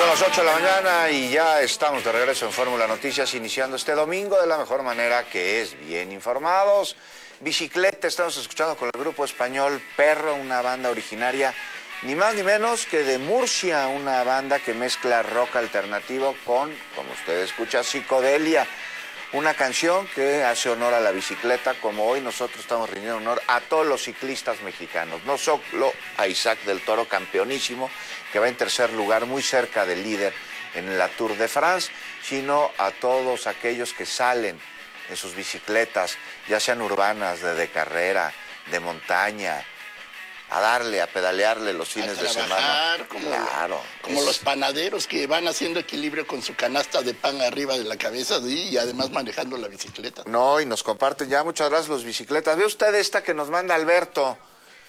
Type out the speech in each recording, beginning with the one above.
Son las 8 de la mañana y ya estamos de regreso en Fórmula Noticias, iniciando este domingo de la mejor manera, que es bien informados. Bicicleta, estamos escuchando con el grupo español Perro, una banda originaria ni más ni menos que de Murcia, una banda que mezcla rock alternativo con, como usted escucha, psicodelia. Una canción que hace honor a la bicicleta, como hoy nosotros estamos rindiendo honor a todos los ciclistas mexicanos, no solo a Isaac del Toro, campeonísimo, que va en tercer lugar, muy cerca del líder en la Tour de France, sino a todos aquellos que salen en sus bicicletas, ya sean urbanas, de carrera, de montaña, a darle, a pedalearle los fines de semana. Claro. Como los panaderos que van haciendo equilibrio con su canasta de pan arriba de la cabeza y además manejando la bicicleta. No, y nos comparten ya, muchas gracias los bicicletas. Ve usted esta que nos manda Alberto.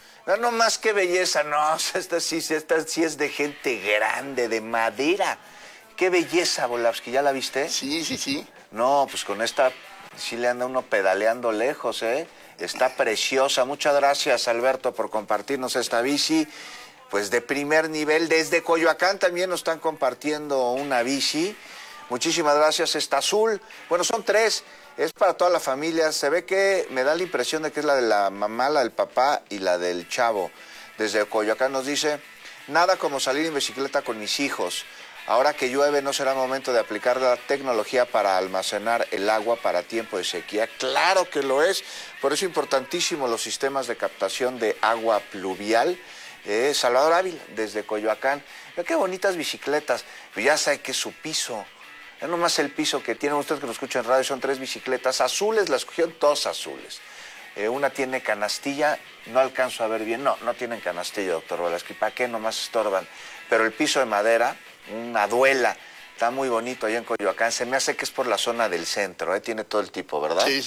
No más qué belleza, no, esta sí es de gente grande, de madera. Qué belleza, Volavsky, ¿ya la viste? Sí. No, pues con esta sí le anda uno pedaleando lejos, ¿eh? Está preciosa. Muchas gracias, Alberto, por compartirnos esta bici, pues de primer nivel. Desde Coyoacán también nos están compartiendo una bici. Muchísimas gracias. Esta azul, bueno, son tres, es para toda la familia. Se ve que me da la impresión de que es la de la mamá, la del papá y la del chavo. Desde Coyoacán nos dice: nada como salir en bicicleta con mis hijos. Ahora que llueve, ¿no será momento de aplicar la tecnología para almacenar el agua para tiempo de sequía? Claro que lo es. Por eso es importantísimo los sistemas de captación de agua pluvial. Salvador Ávila, desde Coyoacán. Mira qué bonitas bicicletas. Pero ya sabe que es su piso. Es nomás el piso que tienen ustedes que nos escuchan en radio. Son tres bicicletas azules, las escogieron todas azules. Una tiene canastilla, no alcanzo a ver bien. No tienen canastilla, doctor Velasquez. ¿Para qué? Nomás estorban. Pero el piso de madera, una duela, está muy bonito allá en Coyoacán. Se me hace que es por la zona del centro, tiene todo el tipo, ¿verdad? Sí.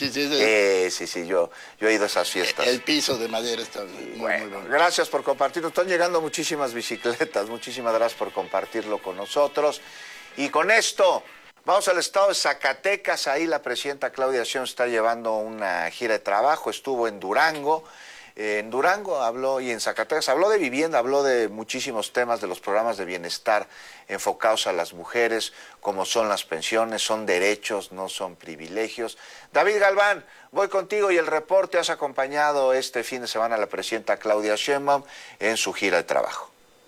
Sí, yo he ido a esas fiestas. El piso de madera está muy bueno. Gracias por compartirlo. Están llegando muchísimas bicicletas. Muchísimas gracias por compartirlo con nosotros. Y con esto, vamos al estado de Zacatecas. Ahí la presidenta Claudia Sheinbaum está llevando una gira de trabajo. Estuvo en Durango. En Durango habló, y en Zacatecas habló de vivienda, habló de muchísimos temas de los programas de bienestar enfocados a las mujeres, como son las pensiones, son derechos, no son privilegios. David Galván, voy contigo y el reporte. Has acompañado este fin de semana a la presidenta Claudia Sheinbaum en su gira de trabajo.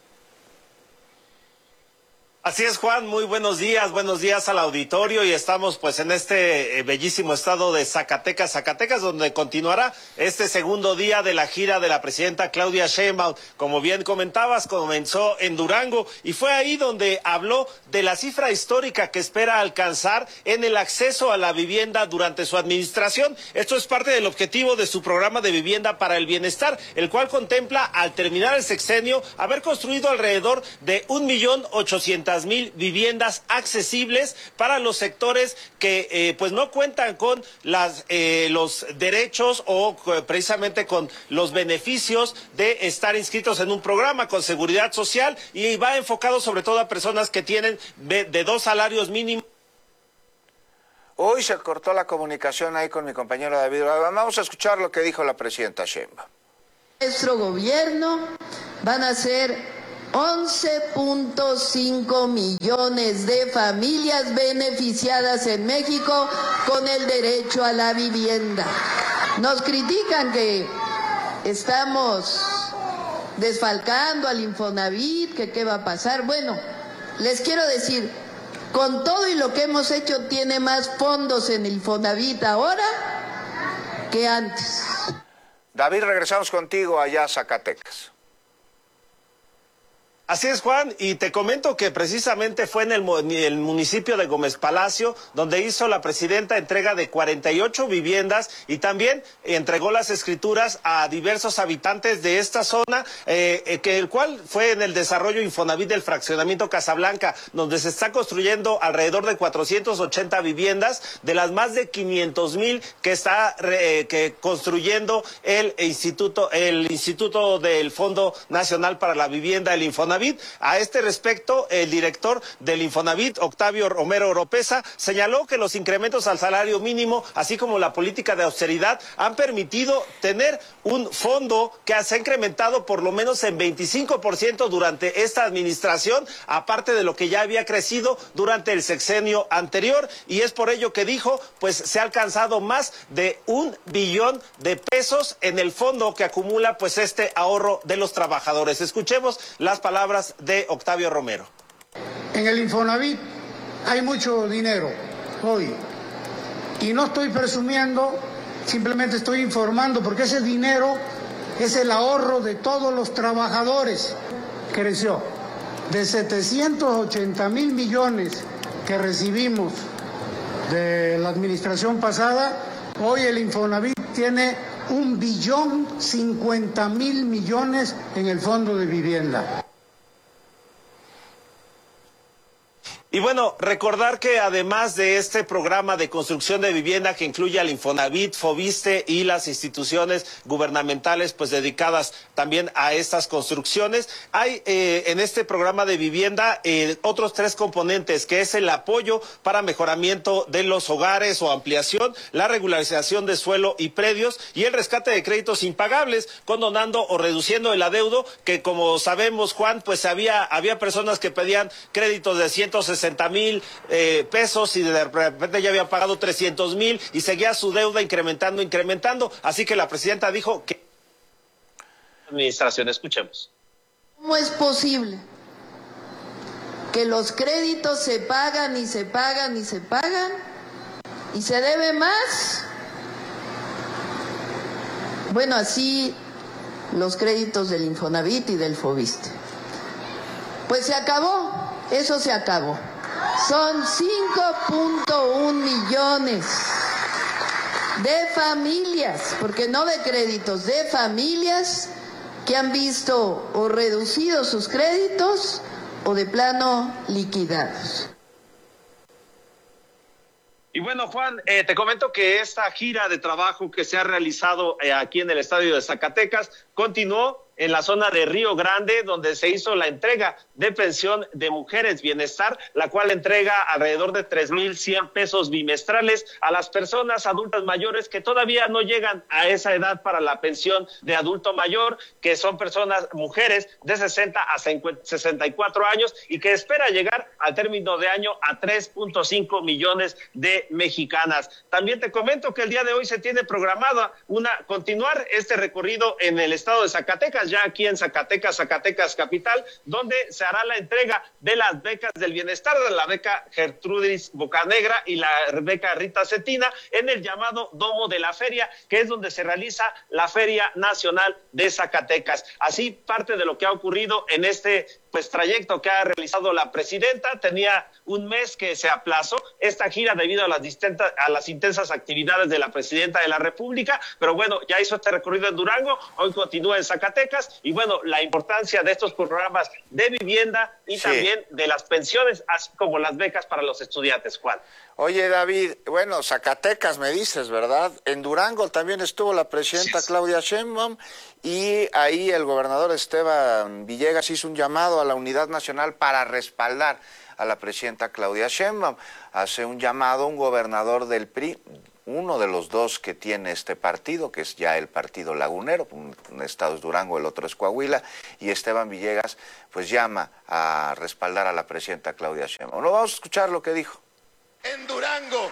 Así es, Juan, muy buenos días al auditorio, y estamos pues en este bellísimo estado de Zacatecas, donde continuará este segundo día de la gira de la presidenta Claudia Sheinbaum. Como bien comentabas, comenzó en Durango y fue ahí donde habló de la cifra histórica que espera alcanzar en el acceso a la vivienda durante su administración. Esto es parte del objetivo de su programa de vivienda para el bienestar, el cual contempla, al terminar el sexenio, haber construido alrededor de 1.800.000 viviendas accesibles para los sectores que pues no cuentan con los derechos o precisamente con los beneficios de estar inscritos en un programa con seguridad social, y va enfocado sobre todo a personas que tienen de 2 salarios mínimos. Hoy se cortó la comunicación ahí con mi compañero David. Vamos a escuchar lo que dijo la presidenta Sheinbaum. Nuestro gobierno van a ser 11.5 millones de familias beneficiadas en México con el derecho a la vivienda. Nos critican que estamos desfalcando al Infonavit, que qué va a pasar. Bueno, les quiero decir, con todo y lo que hemos hecho, tiene más fondos en el Infonavit ahora que antes. David, regresamos contigo allá a Zacatecas. Así es, Juan, y te comento que precisamente fue en el municipio de Gómez Palacio donde hizo la presidenta entrega de 48 viviendas y también entregó las escrituras a diversos habitantes de esta zona, el cual fue en el desarrollo Infonavit del fraccionamiento Casablanca, donde se está construyendo alrededor de 480 viviendas de las más de 500,000 que está construyendo el Instituto del Fondo Nacional para la Vivienda, el Infonavit. Infonavit. A este respecto, el director del Infonavit, Octavio Romero Oropesa, señaló que los incrementos al salario mínimo, así como la política de austeridad, han permitido tener un fondo que se ha incrementado por lo menos en 25% durante esta administración, aparte de lo que ya había crecido durante el sexenio anterior, y es por ello que dijo, pues se ha alcanzado más de 1 billón de pesos en el fondo que acumula pues este ahorro de los trabajadores. Escuchemos las palabras de Octavio Romero. En el Infonavit hay mucho dinero hoy y no estoy presumiendo, simplemente estoy informando porque ese dinero es el ahorro de todos los trabajadores. Creció de 780,000 millones que recibimos de la administración pasada. Hoy el Infonavit tiene 1,050,000 millones en el fondo de vivienda. Y bueno, recordar que además de este programa de construcción de vivienda que incluye al Infonavit, Foviste y las instituciones gubernamentales pues dedicadas también a estas construcciones, hay en este programa de vivienda otros 3 componentes, que es el apoyo para mejoramiento de los hogares o ampliación, la regularización de suelo y predios y el rescate de créditos impagables, condonando o reduciendo el adeudo, que como sabemos, Juan, pues había personas que pedían créditos de 160,000 pesos y de repente ya había pagado 300,000 y seguía su deuda incrementando. Así que la presidenta dijo que... Administración, escuchemos. ¿Cómo es posible que los créditos se pagan y se pagan y se pagan y se debe más? Bueno, así los créditos del Infonavit y del Foviste. Pues se acabó, eso se acabó. Son 5.1 millones de familias, porque no de créditos, de familias que han visto o reducido sus créditos o de plano liquidados. Y bueno, Juan, te comento que esta gira de trabajo que se ha realizado aquí en el estadio de Zacatecas continuó en la zona de Río Grande, donde se hizo la entrega de pensión de Mujeres Bienestar, la cual entrega alrededor de 3,100 pesos bimestrales a las personas adultas mayores que todavía no llegan a esa edad para la pensión de adulto mayor, que son mujeres de 60 a 64 años y que espera llegar al término de año a 3.5 millones de mexicanas. También te comento que el día de hoy se tiene programada continuar este recorrido en el estado de Zacatecas, ya aquí en Zacatecas capital, donde se hará la entrega de las becas del bienestar, de la beca Gertrudis Bocanegra y la beca Rita Cetina, en el llamado Domo de la Feria, que es donde se realiza la Feria Nacional de Zacatecas. Así, parte de lo que ha ocurrido en este trayecto que ha realizado la presidenta. Tenía un mes que se aplazó esta gira debido a las intensas actividades de la presidenta de la República, pero bueno, ya hizo este recorrido en Durango, hoy continúa en Zacatecas, y bueno, la importancia de estos programas de vivienda y también de las pensiones, así como las becas para los estudiantes, Juan. Oye, David, bueno, Zacatecas me dices, ¿verdad? En Durango también estuvo la presidenta Claudia Sheinbaum y ahí el gobernador Esteban Villegas hizo un llamado a la unidad nacional para respaldar a la presidenta Claudia Sheinbaum. Hace un llamado un gobernador del PRI, uno de los dos que tiene este partido, que es ya el partido lagunero, un estado es Durango, el otro es Coahuila, y Esteban Villegas pues llama a respaldar a la presidenta Claudia Sheinbaum. No, vamos a escuchar lo que dijo. En Durango,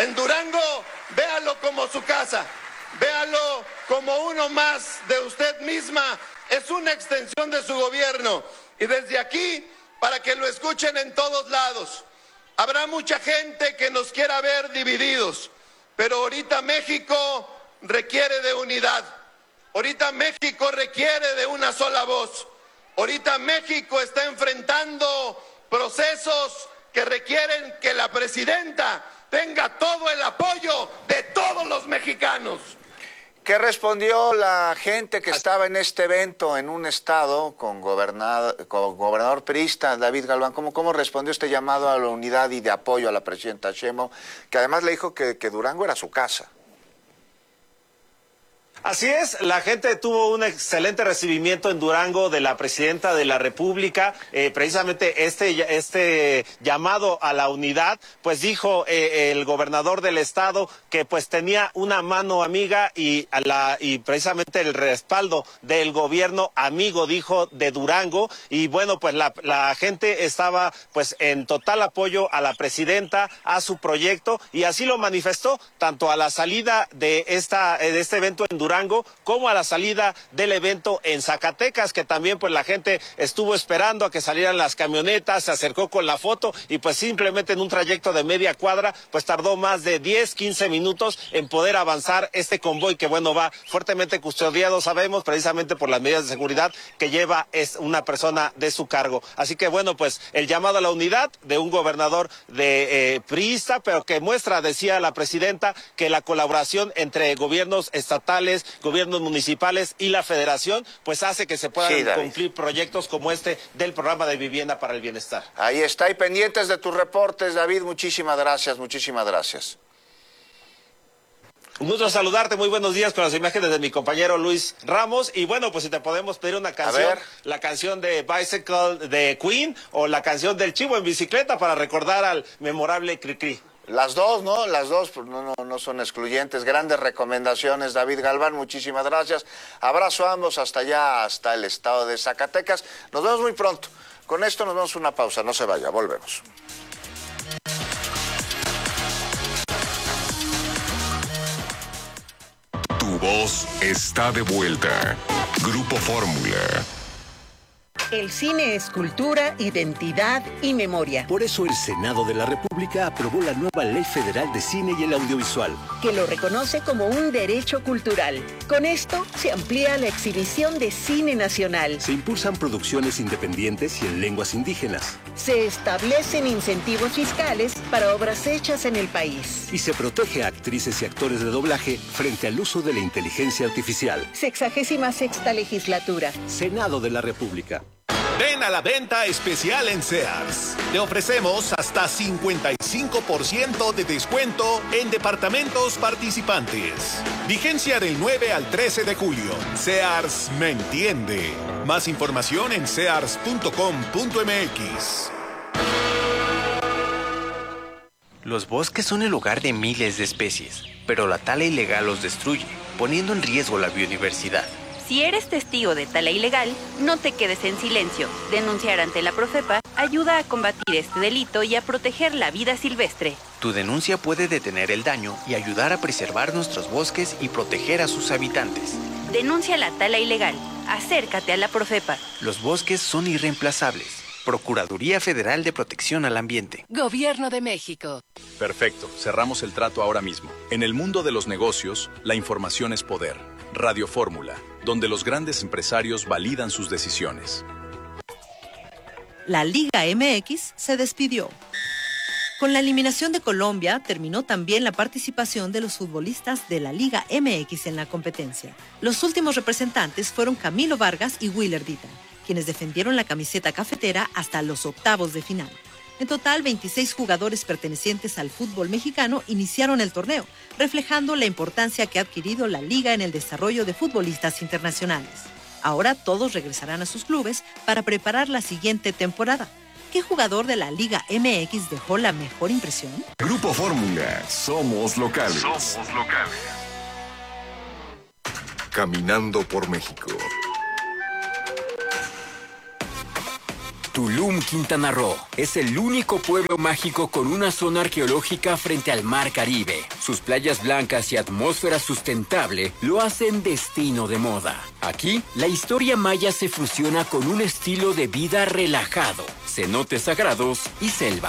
véalo como su casa, véalo como uno más de usted misma, es una extensión de su gobierno. Y desde aquí, para que lo escuchen en todos lados, habrá mucha gente que nos quiera ver divididos, pero ahorita México requiere de unidad, ahorita México requiere de una sola voz, ahorita México está enfrentando procesos que requieren que la presidenta tenga todo el apoyo de todos los mexicanos. ¿Qué respondió la gente que estaba en este evento en un estado con gobernador priista, David Galván? ¿Cómo respondió este llamado a la unidad y de apoyo a la presidenta Sheinbaum, que además le dijo que Durango era su casa? Así es, la gente tuvo un excelente recibimiento en Durango de la presidenta de la República. Precisamente este llamado a la unidad, pues dijo el gobernador del estado que pues tenía una mano amiga y precisamente el respaldo del gobierno amigo, dijo, de Durango. Y bueno, pues la gente estaba pues en total apoyo a la presidenta, a su proyecto, y así lo manifestó tanto a la salida de este evento en Durango como a la salida del evento en Zacatecas, que también pues la gente estuvo esperando a que salieran las camionetas, se acercó con la foto y pues simplemente en un trayecto de media cuadra pues tardó más de 10-15 minutos en poder avanzar este convoy que bueno va fuertemente custodiado, sabemos, precisamente por las medidas de seguridad que lleva es una persona de su cargo. Así que bueno, pues el llamado a la unidad de un gobernador priista, pero que muestra, decía la presidenta, que la colaboración entre gobiernos estatales, gobiernos municipales y la federación, pues hace que se puedan cumplir proyectos como este del programa de vivienda para el bienestar. Ahí está, y pendientes de tus reportes, David, muchísimas gracias, muchísimas gracias. Un gusto saludarte, muy buenos días, con las imágenes de mi compañero Luis Ramos. Y bueno, pues si te podemos pedir una canción, la canción de Bicycle de Queen o la canción del Chivo en bicicleta para recordar al memorable Cricri. Las dos, ¿no? Las dos pues no son excluyentes. Grandes recomendaciones, David Galván, muchísimas gracias. Abrazo a ambos hasta allá, hasta el estado de Zacatecas. Nos vemos muy pronto. Con esto nos vamos a una pausa, no se vaya, volvemos. Tu voz está de vuelta. Grupo Fórmula. El cine es cultura, identidad y memoria. Por eso el Senado de la República aprobó la nueva Ley Federal de Cine y el Audiovisual, que lo reconoce como un derecho cultural. Con esto se amplía la exhibición de cine nacional. Se impulsan producciones independientes y en lenguas indígenas. Se establecen incentivos fiscales para obras hechas en el país. Y se protege a actrices y actores de doblaje frente al uso de la inteligencia artificial. 66ª legislatura. Senado de la República. Ven a la venta especial en Sears. Te ofrecemos hasta 55% de descuento en departamentos participantes. Vigencia del 9 al 13 de julio. Sears me entiende. Más información en sears.com.mx. Los bosques son el hogar de miles de especies, pero la tala ilegal los destruye, poniendo en riesgo la biodiversidad. Si eres testigo de tala ilegal, no te quedes en silencio. Denunciar ante la Profepa ayuda a combatir este delito y a proteger la vida silvestre. Tu denuncia puede detener el daño y ayudar a preservar nuestros bosques y proteger a sus habitantes. Denuncia la tala ilegal. Acércate a la Profepa. Los bosques son irreemplazables. Procuraduría Federal de Protección al Ambiente. Gobierno de México. Perfecto, cerramos el trato ahora mismo. En el mundo de los negocios, la información es poder. Radio Fórmula, donde los grandes empresarios validan sus decisiones. La Liga MX se despidió. Con la eliminación de Colombia, terminó también la participación de los futbolistas de la Liga MX en la competencia. Los últimos representantes fueron Camilo Vargas y Willer Dita, quienes defendieron la camiseta cafetera hasta los octavos de final. En total, 26 jugadores pertenecientes al fútbol mexicano iniciaron el torneo, reflejando la importancia que ha adquirido la liga en el desarrollo de futbolistas internacionales. Ahora todos regresarán a sus clubes para preparar la siguiente temporada. ¿Qué jugador de la Liga MX dejó la mejor impresión? Grupo Fórmula, somos locales. Somos locales. Caminando por México. Tulum, Quintana Roo, es el único pueblo mágico con una zona arqueológica frente al Mar Caribe. Sus playas blancas y atmósfera sustentable lo hacen destino de moda. Aquí, la historia maya se fusiona con un estilo de vida relajado, cenotes sagrados y selva.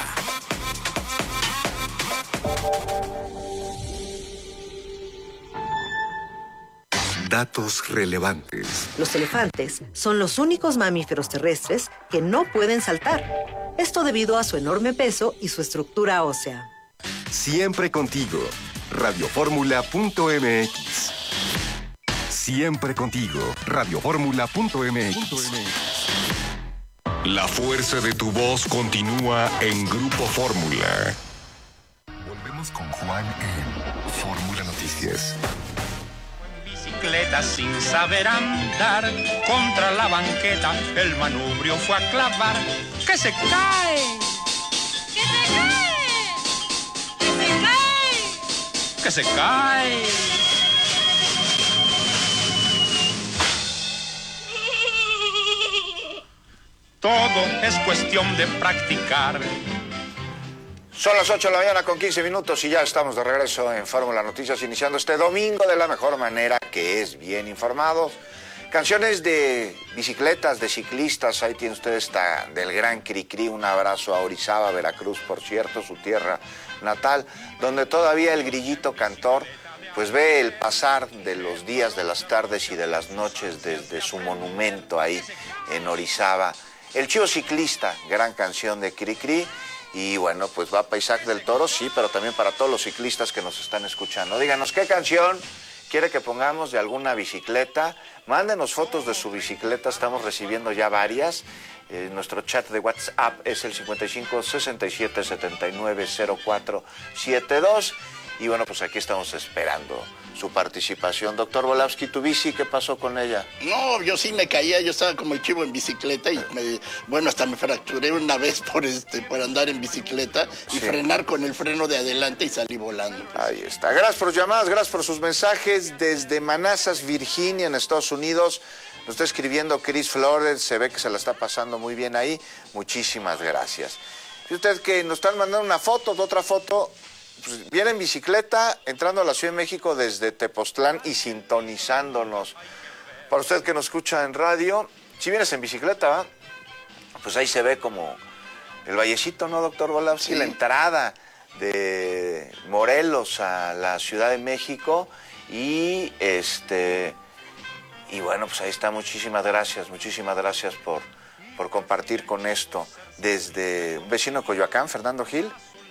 Datos relevantes. Los elefantes son los únicos mamíferos terrestres que no pueden saltar. Esto debido a su enorme peso y su estructura ósea. Siempre contigo. Radioformula.mx. Siempre contigo. Radioformula.mx. La fuerza de tu voz continúa en Grupo Fórmula. Volvemos con Juan en Fórmula Noticias. bicicleta sin saber andar. Contra la banqueta el manubrio fue a clavar. ¡Que se cae! ¡Que se cae! ¡Que se cae! ¡Que se cae! Todo es cuestión de practicar. Son las 8 de la mañana con 15 minutos y ya estamos de regreso en Fórmula Noticias, iniciando este domingo de la mejor manera, que es bien informados. Canciones de bicicletas, de ciclistas, ahí tiene usted esta del gran Cricri, un abrazo a Orizaba, Veracruz, por cierto, su tierra natal, donde todavía el grillito cantor pues ve el pasar de los días, de las tardes y de las noches desde su monumento ahí en Orizaba. El Chivo Ciclista, gran canción de Cricri. Y bueno, pues va para Isaac del Toro, sí, pero también para todos los ciclistas que nos están escuchando. Díganos, ¿qué canción quiere que pongamos de alguna bicicleta? Mándenos fotos de su bicicleta, estamos recibiendo ya varias. Nuestro chat de WhatsApp es el 55 67 79 04 72. Y bueno, pues aquí estamos esperando su participación. Doctor Volavsky, ¿tu bici qué pasó con ella? No, yo sí me caía, yo estaba como el chivo en bicicleta y hasta me fracturé una vez por andar en bicicleta y frenar con el freno de adelante y salí volando. Ahí está. Gracias por sus llamadas, gracias por sus mensajes. Desde Manassas, Virginia, en Estados Unidos, nos está escribiendo Chris Flores, se ve que se la está pasando muy bien ahí. Muchísimas gracias. Y usted que nos están mandando una foto, otra foto. Pues viene en bicicleta, entrando a la Ciudad de México desde Tepoztlán y sintonizándonos. Para usted que nos escucha en radio, si vienes en bicicleta, ¿va? Pues ahí se ve como el vallecito, ¿no, doctor Volavsky? Sí. La entrada de Morelos a la Ciudad de México y bueno, pues ahí está. Muchísimas gracias por compartir con esto desde un vecino de Coyoacán, Fernando Gil,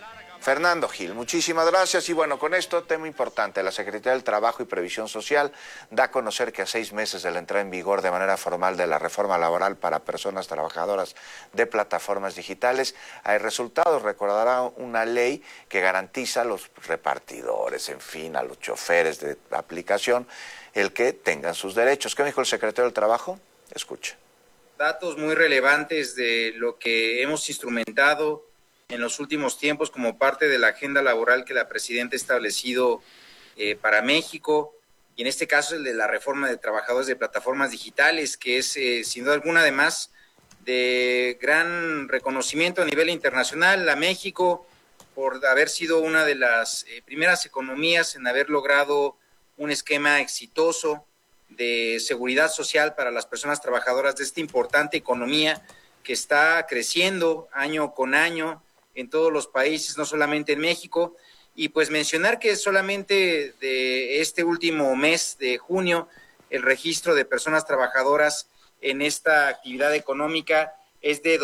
muchísimas gracias. Y bueno, con esto, tema importante, la Secretaría del Trabajo y Previsión Social da a conocer que a 6 meses de la entrada en vigor de manera formal de la reforma laboral para personas trabajadoras de plataformas digitales, hay resultados. Recordará una ley que garantiza a los repartidores, en fin, a los choferes de aplicación, el que tengan sus derechos. ¿Qué me dijo el secretario del Trabajo? Escuche. Datos muy relevantes de lo que hemos instrumentado en los últimos tiempos como parte de la agenda laboral que la presidenta ha establecido para México, y en este caso el de la reforma de trabajadores de plataformas digitales, que es sin duda alguna además de gran reconocimiento a nivel internacional a México por haber sido una de las primeras economías en haber logrado un esquema exitoso de seguridad social para las personas trabajadoras de esta importante economía que está creciendo año con año en todos los países, no solamente en México. Y pues mencionar que solamente de este último mes de junio, el registro de personas trabajadoras en esta actividad económica es de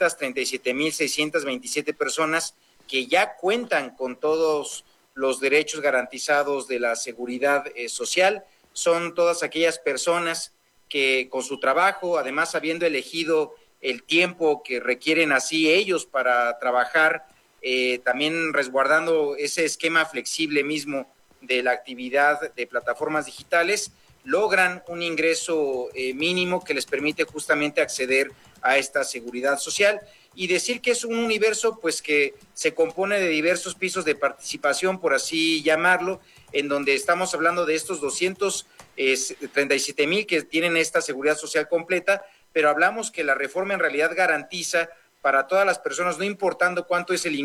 237,627 personas que ya cuentan con todos los derechos garantizados de la seguridad social. Son todas aquellas personas que con su trabajo, además habiendo elegido el tiempo que requieren así ellos para trabajar, también resguardando ese esquema flexible mismo de la actividad de plataformas digitales, logran un ingreso mínimo que les permite justamente acceder a esta seguridad social. Y decir que es un universo pues que se compone de diversos pisos de participación, por así llamarlo, en donde estamos hablando de estos 237,000 que tienen esta seguridad social completa, pero hablamos que la reforma en realidad garantiza para todas las personas, no importando cuánto es el ingreso